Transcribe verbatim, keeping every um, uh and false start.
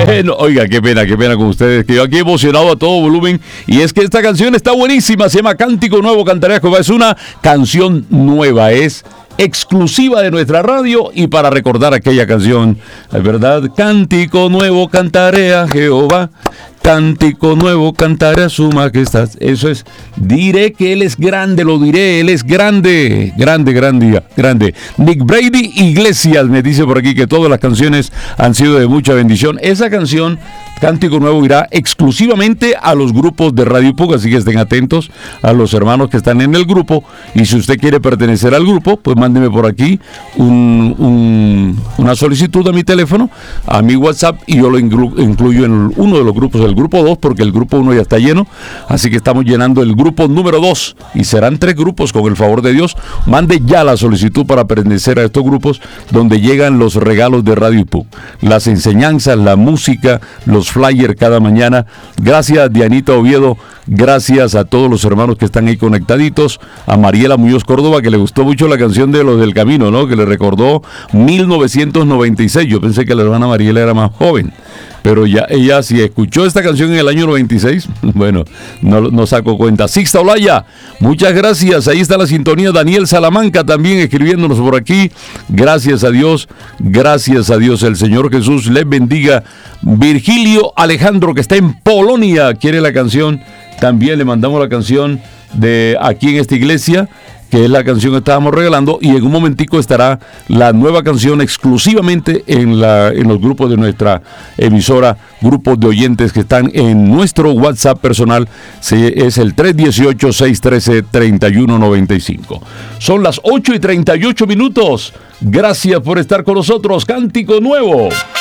Bueno, oiga, qué pena, qué pena con ustedes, que yo aquí emocionado a todo volumen, y es que esta canción está buenísima, se llama Cántico Nuevo, Cantaré Jehová, es una canción nueva, es exclusiva de nuestra radio, y para recordar aquella canción, es verdad, Cántico Nuevo, Cantaré a Jehová, Cántico nuevo, cantaré a su majestad. Eso es, diré que Él es grande, lo diré, Él es grande, grande, grande, grande. Nick Brady Iglesias me dice por aquí que todas las canciones han sido de mucha bendición. Esa canción, Cántico Nuevo, irá exclusivamente a los grupos de Radio Pug, así que estén atentos a los hermanos que están en el grupo, y si usted quiere pertenecer al grupo, pues mándeme por aquí un, un, una solicitud a mi teléfono, a mi WhatsApp, y yo lo inclu- incluyo en uno de los grupos, el grupo dos, porque el grupo uno ya está lleno, así que estamos llenando el grupo número dos, y serán tres grupos con el favor de Dios. Mande ya la solicitud para pertenecer a estos grupos, donde llegan los regalos de Radio Pug, las enseñanzas, la música, los flyers cada mañana. Gracias, Dianita Oviedo, gracias a todos los hermanos que están ahí conectaditos, a Mariela Muñoz Córdoba, que le gustó mucho la canción de Los del Camino, ¿no? Que le recordó mil novecientos noventa y seis. Yo pensé que la hermana Mariela era más joven, pero ya ella, si escuchó esta canción en el año noventa y seis, bueno, no, no saco cuenta. Sixta Olaya, muchas gracias, ahí está la sintonía. Daniel Salamanca también escribiéndonos por aquí, gracias a Dios, gracias a Dios, el Señor Jesús les bendiga. Virgilio Alejandro, que está en Polonia, quiere la canción, también le mandamos la canción de aquí en esta iglesia, que es la canción que estábamos regalando, y en un momentico estará la nueva canción exclusivamente en, la, en los grupos de nuestra emisora, grupos de oyentes que están en nuestro WhatsApp personal, es el tres uno ocho, seis uno tres, tres uno nueve cinco. Son las ocho y treinta y ocho minutos, gracias por estar con nosotros. Cántico Nuevo.